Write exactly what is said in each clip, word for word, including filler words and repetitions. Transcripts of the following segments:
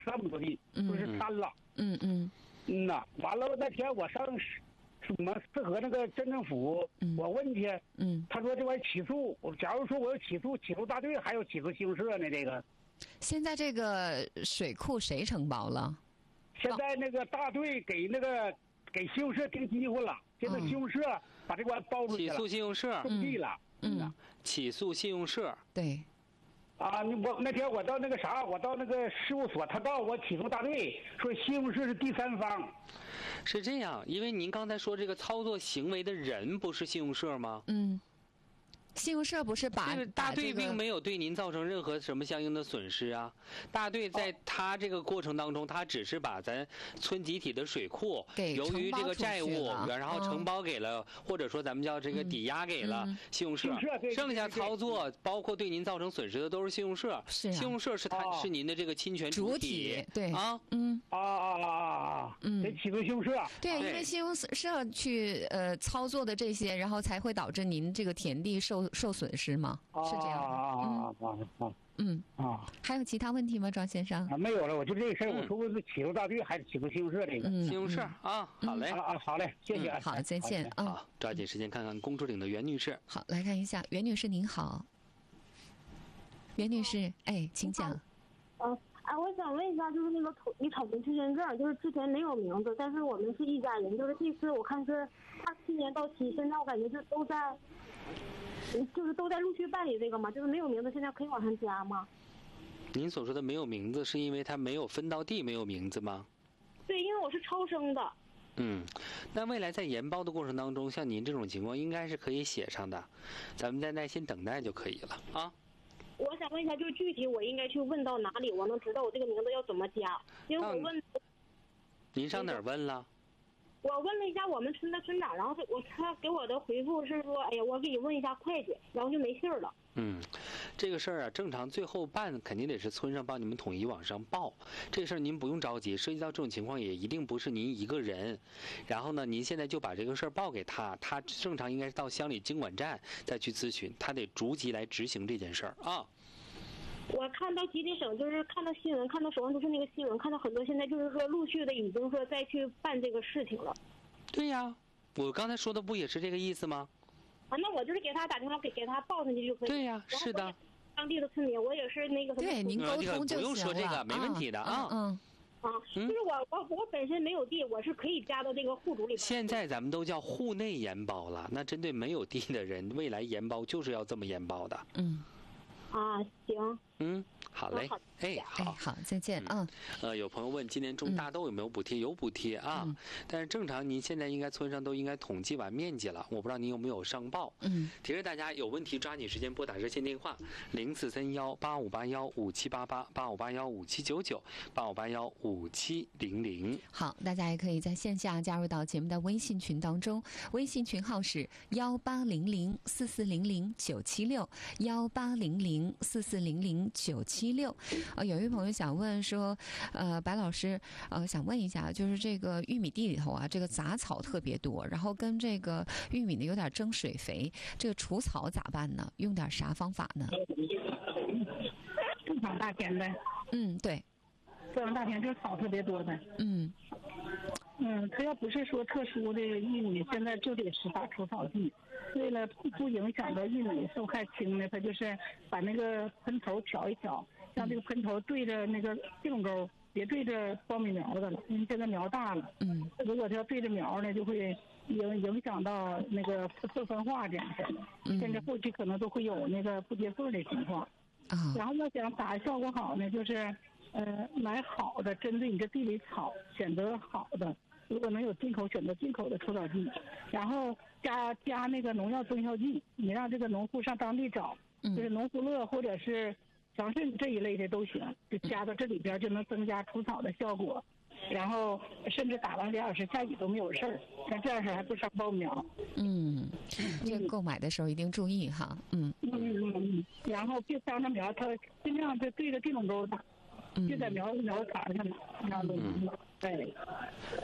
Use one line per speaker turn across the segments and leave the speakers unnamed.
这么多地，不是贪了。
嗯嗯
嗯呐，完了那天我上什么四河那个镇政府，
嗯
我问去，
嗯，
他说这玩意起诉，我假如说我要起诉起诉大队，还要起诉西红柿呢，这个。
现在这个水库谁承包了？
现在那个大队给那个给西红柿定机会了，现在西红柿把这关包出去了，
起诉西红柿，
种地了。
嗯，嗯
起诉西红柿。
对。
啊，我那天我到那个啥，我到那个事务所，他告诉我起诉大队，说西红柿是第三方。
是这样，因为您刚才说这个操作行为的人不是西红柿吗？
嗯。西红柿不是把
这个大队
把这个
并没有对您造成任何什么相应的损失啊。大队在他这个过程当中，他只是把咱村集体的水库
给
由于这个债务，
承包出去了
然后承包给了，或者说咱们叫这个抵押给了
嗯
西红柿。
西红柿对
剩下操作包括对您造成损失的都是西红柿。
是啊
西红柿是他
哦
是您的这个侵权
主
体。
体对
啊，
嗯
啊啊啊啊啊！
嗯
得起诉西红柿。
对，因
对
为西红柿去呃操作的这些，然后才会导致您这个田地受受损失吗？是这样的。
啊啊啊啊
嗯，
啊
还有其他问题吗，庄先生？
啊！没有了，我就这个事儿，
嗯
我说我是起诉大队还是起诉西红柿这个？
嗯，
西红柿啊，好嘞。
啊啊，好嘞，谢谢。
嗯好，再见啊。
好，抓紧时间看看公主岭的袁女士。
好，来看一下，袁女士您好。袁女士，哎，请讲。
嗯，哎，我想问一下，就是那个土地产权身份证，就是之前没有名字，但是我们是一家人，就是这次我看是二七年到期，现在我感觉是都在，就是都在陆续办理这个嘛，就是没有名字，现在可以往上加吗？
您所说的没有名字，是因为他没有分到地没有名字吗？
对，因为我是超生的。
嗯，那未来在研报的过程当中，像您这种情况应该是可以写上的，咱们再耐心等待就可以了啊。
我想问一下，就是具体我应该去问到哪里，我能知道我这个名字要怎么加？因为我问，
您上哪儿问了？
我问了一下我们村的村长，然后他我他给我的回复是说，哎呀，我给你问一下会计，然后就没信儿了。
嗯，这个事儿啊，正常最后办肯定得是村上帮你们统一往上报。这个事儿您不用着急，涉及到这种情况也一定不是您一个人。然后呢，您现在就把这个事儿报给他，他正常应该是到乡里经管站再去咨询，他得逐级来执行这件事儿啊。
我看到吉林省，就是看到新闻，看到手上都是那个新闻，看到很多现在就是说陆续的已经说再去办这个事情了。
对呀，我刚才说的不也是这个意思吗？
啊，那我就是给他打电话，给给他报上去就可以。
对呀，是的。
当地的村民，我也是那个什么。
对，您沟通就行了。
不用说这个，没问题的啊。
嗯。
啊，就是我我我本身没有地，我是可以加到这个户主里。
现在咱们都叫户内研包了，那针对没有地的人，未来研包就是要这么研包的。
嗯。
啊，行。
嗯，好嘞。哎，好，
哎，好，再见啊。
呃，有朋友问今年种大豆有没有补贴？有补贴啊，
嗯、
但是正常您现在应该村上都应该统计完面积了，我不知道您有没有上报。
嗯，
提示大家有问题抓紧时间拨打热线电话零四三幺八五八幺五七八八八五八幺五七九九八五八幺五七零零。
好，大家也可以在线下加入到节目的微信群当中，微信群号是幺八零零四四零零九七六幺八零零四四零零九七六。呃，有一位朋友想问说，呃，白老师，呃，想问一下，就是这个玉米地里头啊，这个杂草特别多，然后跟这个玉米呢有点争水肥，这个除草咋办呢？用点啥方法呢？
正常大田呗。
嗯，对。
正常大田就是草特别多的。
嗯。
嗯，它要不是说特殊的玉米，现在就得施打除草剂。为了不影响到玉米受害轻呢，它就是把那个喷头调一调，让这个喷头对着那个茎沟，别对着苞米苗子了，因为现在苗大了。
嗯，
如果它要对着苗呢，就会影影响到那个色分化这样式的。
嗯，
甚至后期可能都会有那个不结穗的情况。
啊，
然后要想打效果好呢，就是呃买好的，针对你这地里草选择好的。如果能有进口，选择进口的除草剂，然后加加那个农药增效剂，你让这个农户上当地找，就是农户乐或者是强顺这一类的都行，就加到这里边就能增加除草的效果。然后甚至打完俩小时下雨都没有事儿，像这样式还不伤苞苗。
嗯，这个购买的时候一定注意哈。嗯
嗯嗯嗯，然后别伤着苗，它尽量就对着地垄沟打，就在苗苗坎上打，这样都行。对，
好。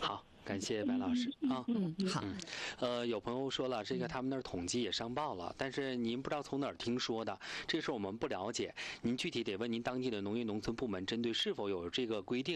感谢白老师啊。
嗯，好。
嗯，呃，有朋友说了，这个他们那儿统计也上报了，但是您不知道从哪儿听说的，这事我们不了解。您具体得问您当地的农业农村部门，针对是否有这个规定。